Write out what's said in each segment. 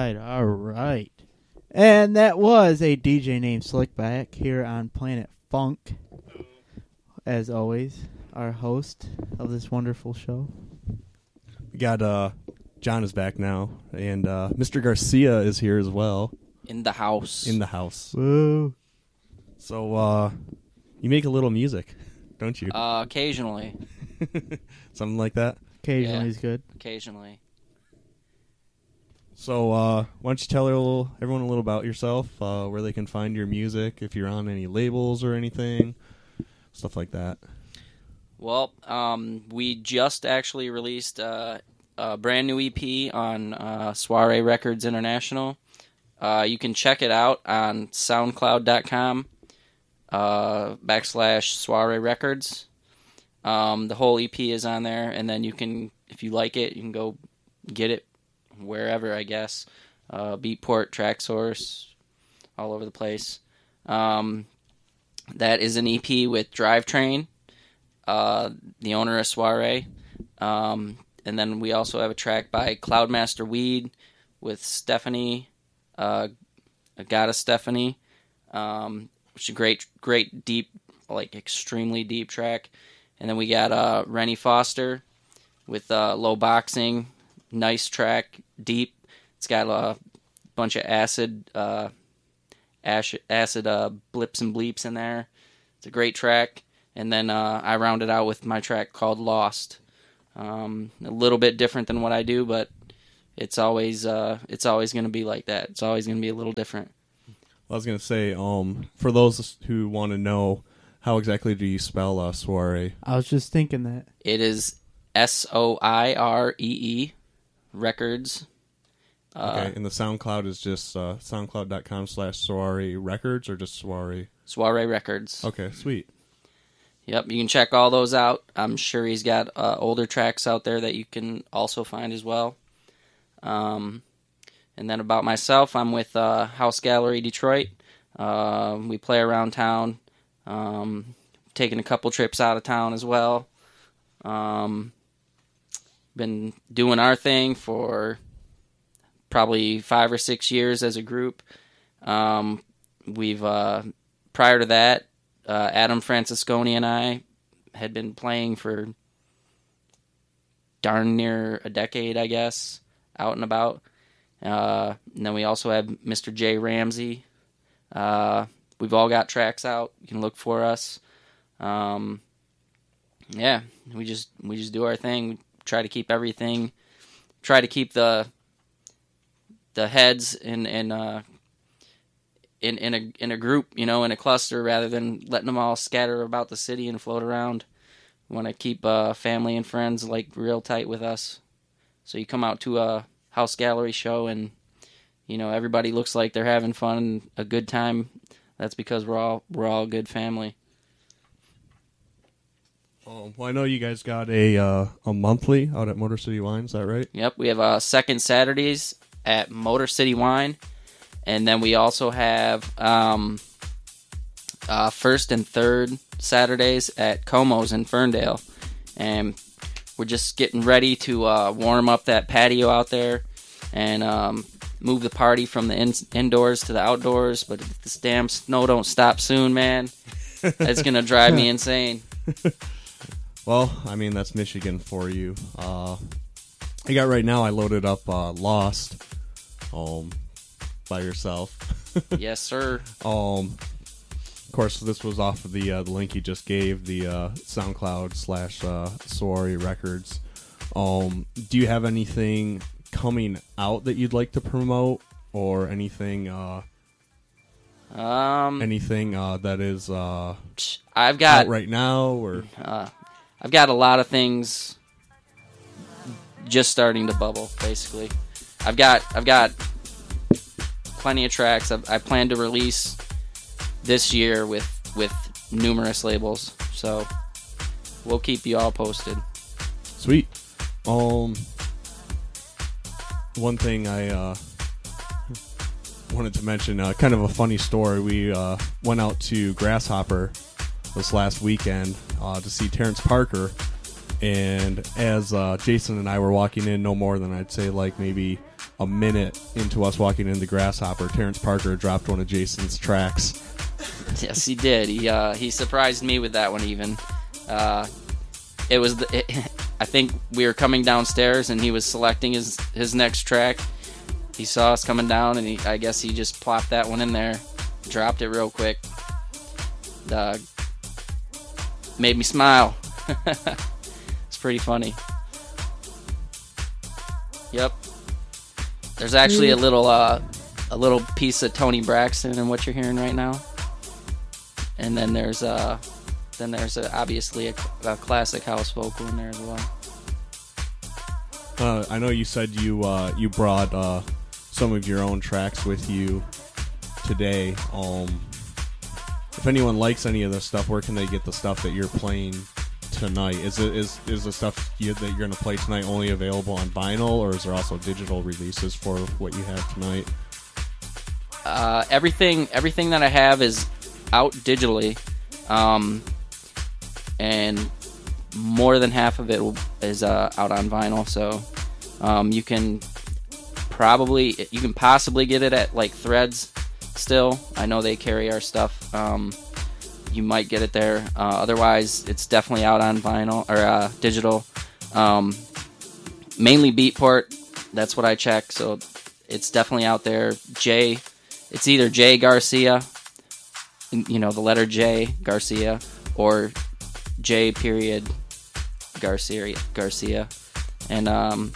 All right. And that was a DJ named Slickback here on Planet Funk. As always, our host of this wonderful show. We got John is back now, and Mr. Garcia is here as well. In the house. Woo. So, you make a little music, don't you? Occasionally. Something like that? Occasionally is good. Occasionally. So, why don't you tell everyone a little about yourself, where they can find your music, if you're on any labels or anything, stuff like that. Well, we just actually released a brand new EP on Soiree Records International. You can check it out on SoundCloud.com /Soiree Records. The whole EP is on there, and then you can, if you like it, you can go get it wherever, I guess. Beatport, Traxsource, all over the place. That is an EP with Drivetrain, the owner of Soiree. And then we also have a track by Cloudmaster Weed with Stephanie, Goddess Stephanie, which is a great, deep, like extremely deep track. And then we got Rennie Foster with Low Boxing, nice track, deep. It's got a bunch of acid blips and bleeps in there. It's a great track. And then I rounded out with my track called Lost. A little bit different than what I do, but it's always going to be like that. It's always going to be a little different. Well, I was going to say, for those who want to know, how exactly do you spell Soiree? I was just thinking that. It is SOIREE Records. Okay, and the SoundCloud is just soundcloud.com/Soiree Records, or just Soiree? Soiree Records. Okay, sweet. Yep, you can check all those out. I'm sure he's got older tracks out there that you can also find as well. And then about myself, I'm with House Gallery Detroit. We play around town, taking a couple trips out of town as well. Been doing our thing for probably 5 or 6 years as a group. We've prior to that, Adam Francisconi and I had been playing for darn near a decade, I guess, out and about. And then we also have Mr. Jay Ramsey. We've all got tracks out. You can look for us. Yeah, we just do our thing. We try to keep everything. Try to keep the heads in a group, in a cluster, rather than letting them all scatter about the city and float around. We want to keep family and friends like real tight with us. So you come out to a House Gallery show and everybody looks like they're having fun and a good time. That's because we're all a good family. Well, I know you guys got a monthly out at Motor City Wine. Is that right? Yep, we have second Saturdays at Motor City Wine. And then we also have first and third Saturdays at Como's in Ferndale. And we're just getting ready to warm up that patio out there and move the party from the indoors to the outdoors. But if this damn snow don't stop soon, man, it's going to drive me insane. Well, I mean, that's Michigan for you. I loaded up Lost by yourself. Yes, sir. Of course, this was off of the link you just gave, the SoundCloud /Soiree Records. Do you have anything coming out that you'd like to promote, or anything anything that is I've got out right now, or I've got a lot of things just starting to bubble. Basically, I've got plenty of tracks I plan to release this year with numerous labels. So we'll keep you all posted. Sweet. One thing I wanted to mention, kind of a funny story. We went out to Grasshopper this last weekend to see Terrence Parker, and as Jason and I were walking in, no more than I'd say like maybe a minute into us walking into Grasshopper, Terrence Parker dropped one of Jason's tracks. Yes, he did. He surprised me with that one even. It was I think we were coming downstairs and he was selecting his next track. He saw us coming down and I guess he just plopped that one in there, dropped it real quick. Made me smile. It's pretty funny. Yep. There's actually a little piece of Tony Braxton in what you're hearing right now, and then there's obviously a classic house vocal in there as well. I know you said you brought some of your own tracks with you today. If anyone likes any of this stuff, where can they get the stuff that you're playing tonight? Is the stuff that you're going to play tonight only available on vinyl, or is there also digital releases for what you have tonight? Everything that I have is out digitally, and more than half of it is out on vinyl. So you can possibly get it at like Threads still. I know they carry our stuff. You might get it there. Otherwise, it's definitely out on vinyl or digital. Mainly Beatport. That's what I check. So it's definitely out there. It's either J Garcia, the letter J Garcia, or J period Garcia, and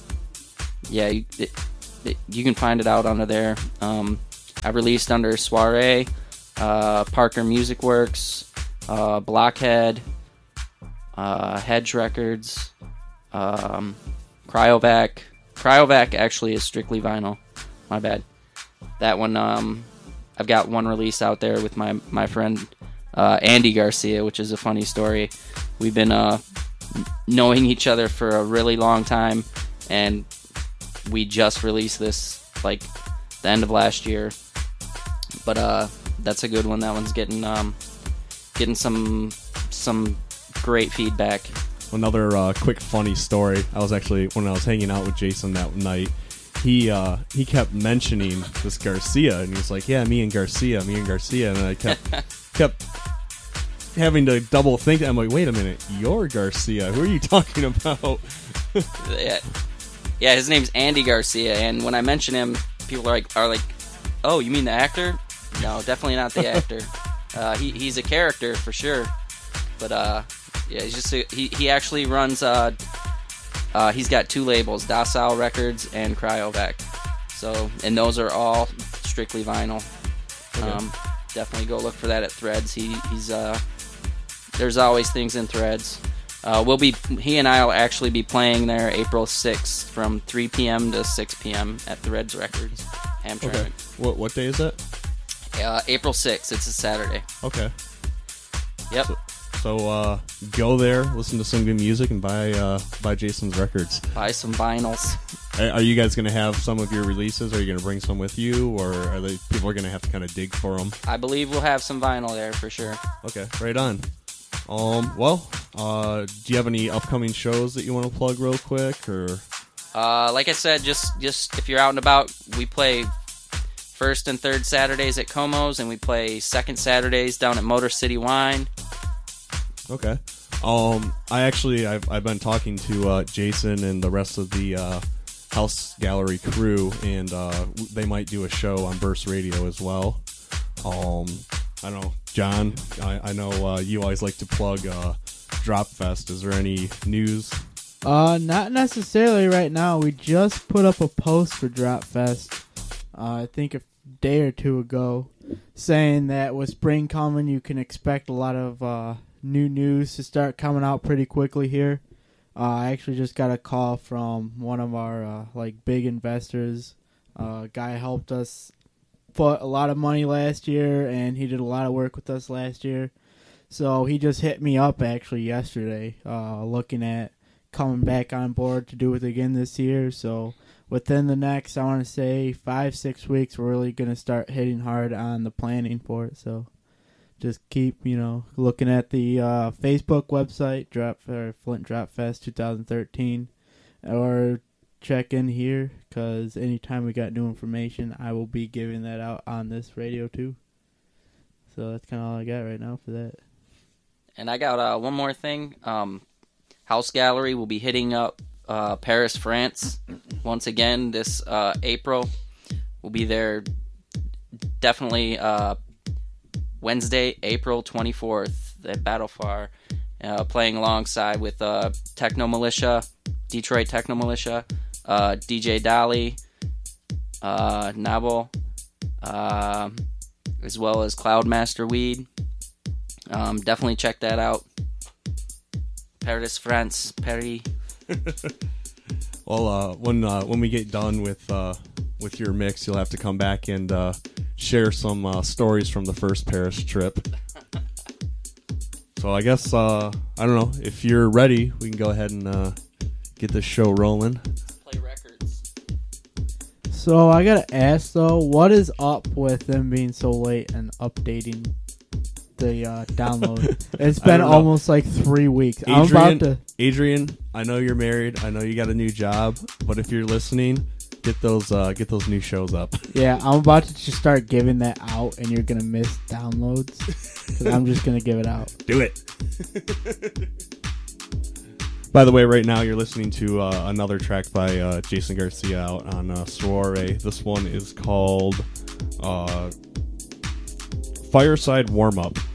you can find it out under there. I released under Soiree, Parker Music Works, Blockhead, Hedge Records, Cryovac. Cryovac actually is strictly vinyl. My bad. That one, I've got one release out there with my friend Andy Garcia, which is a funny story. We've been knowing each other for a really long time, and we just released this like the end of last year. But that's a good one. That one's getting some great feedback. Another quick funny story. I was actually, when I was hanging out with Jason that night, he kept mentioning this Garcia, and he was like, "Yeah, me and Garcia," and I kept having to double think. I'm like, "Wait a minute, you're Garcia? Who are you talking about?" Yeah, his name's Andy Garcia, and when I mention him, people are like, "Oh, you mean the actor?" No, definitely not the actor. He's a character for sure, but he's just he actually runs. He's got two labels, Docile Records and Cryovac. So, and those are all strictly vinyl. Okay. Definitely go look for that at Threads. He's there's always things in Threads. He and I will actually be playing there April 6th from 3 p.m. to 6 p.m. at Threads Records, Hamtramck. Okay. What day is that? April 6th. It's a Saturday. Okay. Yep. So go there, listen to some good music, and buy Jason's records. Buy some vinyls. Are you guys going to have some of your releases? Are you going to bring some with you, or are people going to have to kind of dig for them? I believe we'll have some vinyl there for sure. Okay, right on. Do you have any upcoming shows that you want to plug real quick, or? Like I said, just if you're out and about, we play first and third Saturdays at Como's, and we play second Saturdays down at Motor City Wine. Okay. I've been talking to Jason and the rest of the House Gallery crew, and they might do a show on Burst Radio as well. I don't know, John, I know you always like to plug Drop Fest. Is there any news? Not necessarily right now. We just put up a post for Drop Fest, I think a day or two ago, saying that with spring coming, you can expect a lot of new news to start coming out pretty quickly here. I actually just got a call from one of our big investors. Guy helped us put a lot of money last year, and he did a lot of work with us last year. So he just hit me up actually yesterday, looking at coming back on board to do it again this year. So within the next, I want to say 5-6 weeks, we're really going to start hitting hard on the planning for it. So just keep, looking at the Facebook website, Flint Drop Fest 2013, or check in here, because anytime we got new information, I will be giving that out on this radio too. So that's kind of all I got right now for that. And I got one more thing. House Gallery will be hitting up Paris, France once again this April. We'll be there definitely Wednesday, April 24th at Battlefar, playing alongside with Techno Militia, Detroit Techno Militia, DJ Dolly, Nabel, as well as Cloudmaster Weed. Definitely check that out. Paris, France, Paris. Well, when we get done with your mix, you'll have to come back and share some stories from the first Paris trip. So I guess I don't know, if you're ready, we can go ahead and get this show rolling. Play records. So I gotta ask though, what is up with them being so late and updating the download? It's been almost like 3 weeks. Adrian, I know you're married. I know you got a new job, but if you're listening, get those new shows up. Yeah, I'm about to just start giving that out, and you're gonna miss downloads. 'Cause I'm just gonna give it out. Do it. By the way, right now you're listening to another track by Jason Garcia out on Soiree. This one is called Fireside Warm Up.